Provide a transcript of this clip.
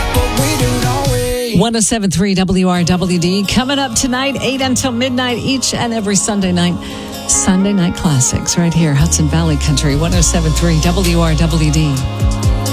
but we don't always. 107.3 WRWD. Coming up tonight, 8 until midnight each and every Sunday night. Sunday Night Classics right here, Hudson Valley Country, 107.3 WRWD.